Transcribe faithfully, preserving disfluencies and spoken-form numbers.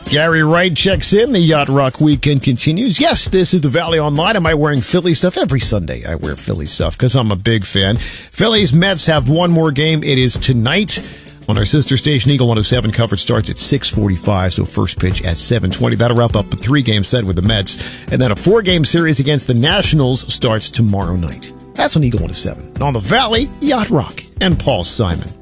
Gary Wright checks in. The Yacht Rock weekend continues. Yes, this is the Valley Online. Am I wearing Philly stuff? Every Sunday I wear Philly stuff because I'm a big fan. Phillies Mets have one more game. It is tonight on our sister station. Eagle one oh seven coverage starts at six forty-five, so first pitch at seven twenty. That'll wrap up a three-game set with the Mets. And then a four-game series against the Nationals starts tomorrow night. That's on Eagle one oh seven. And on the Valley, Yacht Rock and Paul Simon.